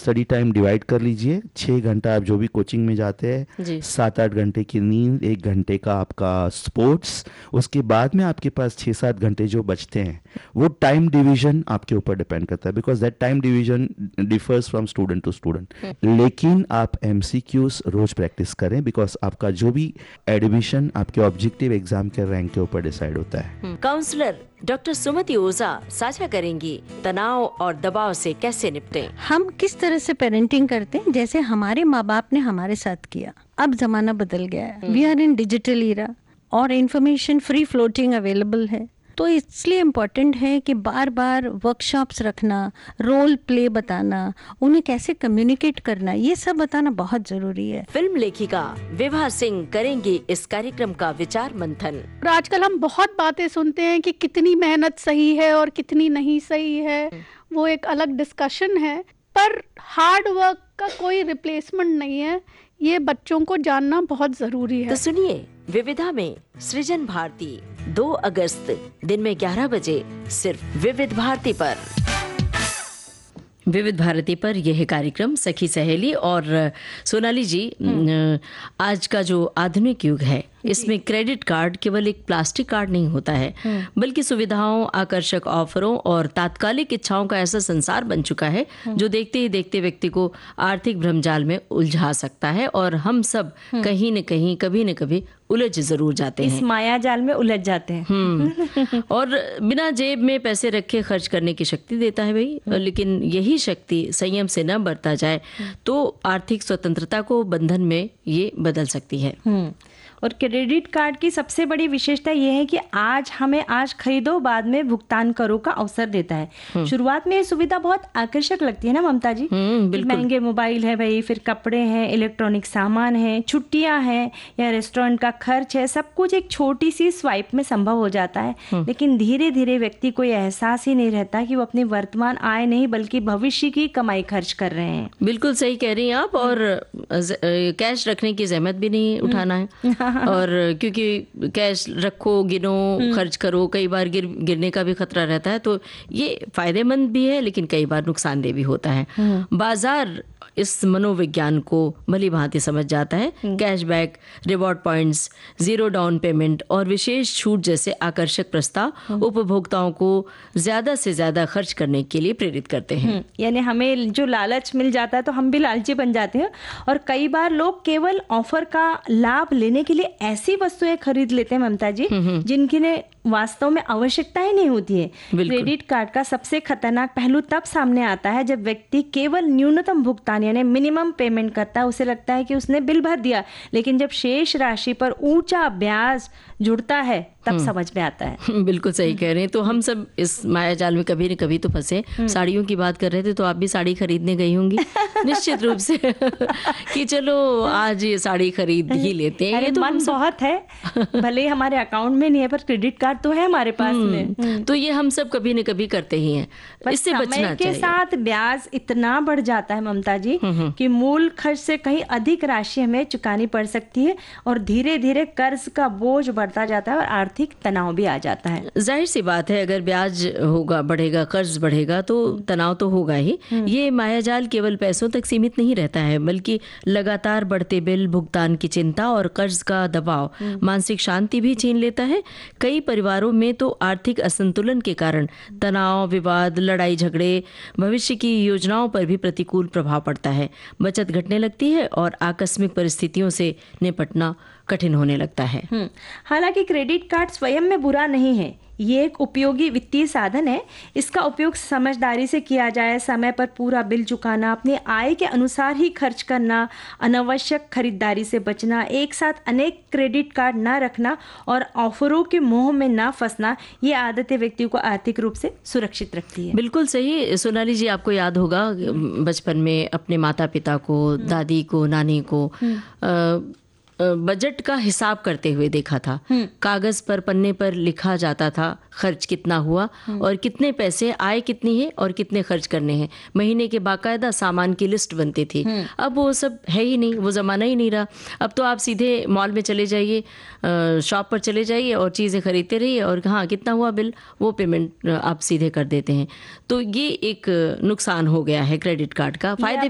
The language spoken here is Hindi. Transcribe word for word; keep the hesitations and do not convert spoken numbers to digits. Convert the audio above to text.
स्टडी टाइम डिवाइड कर लीजिए। छः घंटा आप जो भी कोचिंग में जाते हैं, सात आठ घंटे की नींद, एक घंटे का आपका स्पोर्ट्स, उसके बाद में आपके पास छः सात घंटे जो बचते हैं, वो टाइम डिवीजन आपके ऊपर डिपेंड करता है, because that time division differs from student to student. लेकिन आप एमसीक्यूज रोज प्रैक्टिस करें, बिकॉज आपका जो भी एडमिशन आपके ऑब्जेक्टिव एग्जाम के रैंक के ऊपर डिसाइड होता है। काउंसलर डॉक्टर सुमति ओझा साझा करेंगी तनाव और दबाव से कैसे निपटें। हम किस तरह से पेरेंटिंग करते हैं, जैसे हमारे माँ बाप ने हमारे साथ किया। अब जमाना बदल गया है, we are in digital Ira और इंफॉर्मेशन फ्री फ्लोटिंग अवेलेबल है, तो इसलिए इम्पोर्टेंट है कि बार बार वर्कशॉप्स रखना, रोल प्ले बताना, उन्हें कैसे कम्युनिकेट करना, ये सब बताना बहुत जरूरी है। फिल्म लेखिका विभा सिंह करेंगी इस कार्यक्रम का विचार मंथन। और आजकल हम बहुत बातें सुनते हैं कि कितनी मेहनत सही है और कितनी नहीं सही है, वो एक अलग डिस्कशन है, पर हार्ड वर्क का कोई रिप्लेसमेंट नहीं है, ये बच्चों को जानना बहुत जरूरी है। तो सुनिए विविधा में सृजन भारती दो अगस्त दिन में ग्यारह बजे सिर्फ विविध भारती पर। विविध भारती पर यह कार्यक्रम सखी सहेली। और सोनाली जी, आज का जो आधुनिक युग है, इसमें क्रेडिट कार्ड केवल एक प्लास्टिक कार्ड नहीं होता है, बल्कि सुविधाओं, आकर्षक ऑफरों और तात्कालिक इच्छाओं का ऐसा संसार बन चुका है जो देखते ही देखते व्यक्ति को आर्थिक भ्रमजाल में उलझा सकता है, और हम सब कहीं न कहीं कभी न कभी उलझ जरूर जाते हैं, इस माया जाल में उलझ जाते हैं। और बिना जेब में पैसे रखे खर्च करने की शक्ति देता है भाई, लेकिन यही शक्ति संयम से न बरता जाए तो आर्थिक स्वतंत्रता को बंधन में ये बदल सकती है। और क्रेडिट कार्ड की सबसे बड़ी विशेषता यह है कि आज हमें आज खरीदो बाद में भुगतान करो का अवसर देता है। शुरुआत में ये सुविधा बहुत आकर्षक लगती है ना ममता जी, महंगे मोबाइल है भाई, फिर कपड़े हैं, इलेक्ट्रॉनिक सामान है, छुट्टियां हैं या रेस्टोरेंट का खर्च है, सब कुछ एक छोटी सी स्वाइप में संभव हो जाता है। लेकिन धीरे धीरे व्यक्ति को यह एहसास ही नहीं रहता कि वो अपनी वर्तमान आय नहीं बल्कि भविष्य की कमाई खर्च कर रहे हैं। बिल्कुल सही कह रही हैं आप। और कैश रखने की जहमत भी नहीं उठाना है, और क्योंकि कैश रखो, गिनो, खर्च करो, कई बार गिर गिरने का भी खतरा रहता है, तो ये फायदेमंद भी है लेकिन कई बार नुकसानदेह भी होता है। बाजार इस मनोविज्ञान को भली भांति समझ जाता है। Cashback, reward points, zero down payment और विशेष छूट जैसे आकर्षक प्रस्ताव उपभोक्ताओं को ज्यादा से ज्यादा खर्च करने के लिए प्रेरित करते हैं। यानी हमें जो लालच मिल जाता है तो हम भी लालची बन जाते हैं, और कई बार लोग केवल ऑफर का लाभ लेने के लिए ऐसी वस्तुएं खरीद लेते हैं ममता जी जिनकी ने वास्तव में आवश्यकता ही नहीं होती है। क्रेडिट कार्ड का सबसे खतरनाक पहलू तब सामने आता है जब व्यक्ति केवल न्यूनतम भुगतान यानी मिनिमम पेमेंट करता है। उसे लगता है कि उसने बिल भर दिया, लेकिन जब शेष राशि पर ऊंचा ब्याज जुड़ता है तब समझ में आता है। बिल्कुल सही कह रहे हैं। तो हम सब इस माया जाल में कभी न कभी तो फंसे। साड़ियों की बात कर रहे थे तो आप भी साड़ी खरीदने गई होंगी निश्चित रूप से कि चलो आज ये साड़ी खरीद ही लेते हैं। ये तो मन बहुत है, भले हमारे अकाउंट में नहीं है पर क्रेडिट कार्ड तो है हमारे पास में, तो ये हम सब कभी न कभी करते ही हैं। इससे बचना चाहिए। के साथ ब्याज इतना बढ़ जाता है ममता जी कि मूल खर्च से कहीं अधिक राशि हमें चुकानी पड़ सकती है, और धीरे धीरे कर्ज का बोझ बढ़ता जाता है और आर्थिक तनाव भी आ जाता है। जाहिर सी बात है, अगर ब्याज होगा बढ़ेगा, कर्ज बढ़ेगा तो तनाव तो होगा ही। ये मायाजाल केवल पैसों तक सीमित नहीं रहता है, बल्कि लगातार बढ़ते बिल, भुगतान की चिंता और कर्ज का दबाव मानसिक शांति भी छीन लेता है। कई परिवारों में तो आर्थिक असंतुलन के कारण तनाव, विवाद, लड़ाई झगड़े, भविष्य की योजनाओं पर भी प्रतिकूल प्रभाव पड़ता है। बचत घटने लगती है और आकस्मिक परिस्थितियों से निपटना कठिन होने लगता है। हालांकि क्रेडिट कार्ड स्वयं में बुरा नहीं है, ये एक उपयोगी वित्तीय साधन है। इसका उपयोग समझदारी से किया जाए, समय पर पूरा बिल चुकाना, अपनी आय के अनुसार ही खर्च करना, अनावश्यक खरीदारी से बचना, एक साथ अनेक क्रेडिट कार्ड ना रखना और ऑफरों के मोह में ना फंसना, ये आदतें व्यक्ति को आर्थिक रूप से सुरक्षित रखती है। बिल्कुल सही। सोनाली जी, आपको याद होगा बचपन में अपने माता पिता को, दादी को, नानी को आ, बजट का हिसाब करते हुए देखा था। कागज पर, पन्ने पर लिखा जाता था खर्च कितना हुआ और कितने पैसे, आय कितनी है और कितने खर्च करने हैं। महीने के बाकायदा सामान की लिस्ट बनती थी। अब वो सब है ही नहीं, वो ज़माना ही नहीं रहा। अब तो आप सीधे मॉल में चले जाइए, शॉप पर चले जाइए और चीज़ें खरीदते रहिए, और हाँ कितना हुआ बिल वो पेमेंट आप सीधे कर देते हैं। तो ये एक नुकसान हो गया है क्रेडिट कार्ड का। फायदे